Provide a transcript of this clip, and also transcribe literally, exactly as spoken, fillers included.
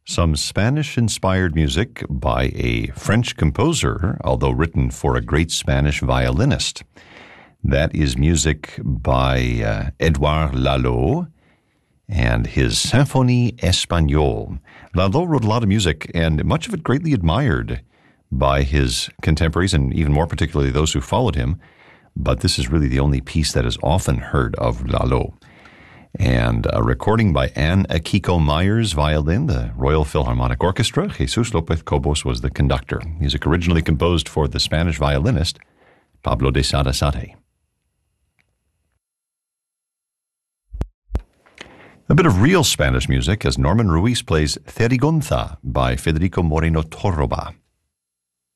Some Spanish-inspired music by a French composer, although written for a great Spanish violinist. That is music by uh, Edouard Lalo and his Symphonie Espagnole. Lalo wrote a lot of music, and much of it greatly admired by his contemporaries, and even more particularly those who followed him. But this is really the only piece that is often heard of Lalo. And a recording by Anne Akiko Myers, violin, the Royal Philharmonic Orchestra. Jesus Lopez Cobos was the conductor. Music originally composed for the Spanish violinist Pablo de Sarasate. A bit of real Spanish music as Norman Ruiz plays Cerigonza by Federico Moreno Torroba.